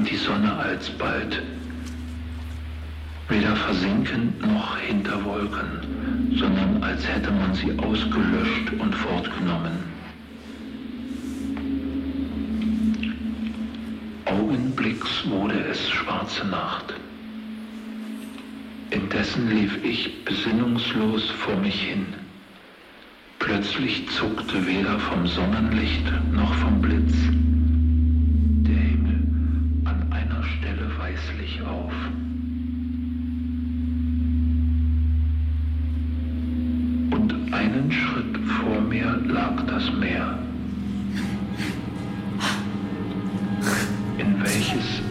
verschwand die Sonne alsbald, weder versinkend noch hinter Wolken, sondern als hätte man sie ausgelöscht und fortgenommen. Augenblicks wurde es schwarze Nacht. Indessen lief ich besinnungslos vor mich hin. Plötzlich zuckte weder vom Sonnenlicht noch vom Blitz der Himmel an einer Stelle weißlich auf. Und einen Schritt vor mir lag das Meer, in welches